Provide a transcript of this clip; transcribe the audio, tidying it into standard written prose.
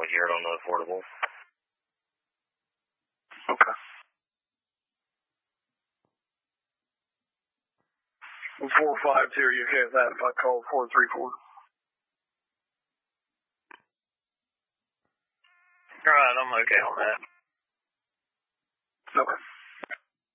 was here on the affordable. Okay. 452, are you okay with that if I call 434? Alright, I'm okay on that. Okay.